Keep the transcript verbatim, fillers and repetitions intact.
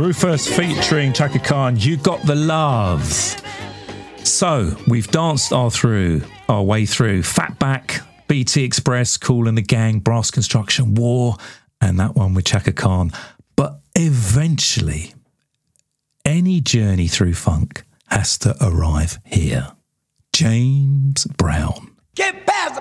Rufus featuring Chaka Khan, You Got the Love. So, we've danced our through our way through Fatback, B T Express, Kool and the Gang, Brass Construction, War, and that one with Chaka Khan. But eventually, any journey through funk has to arrive here. James Brown.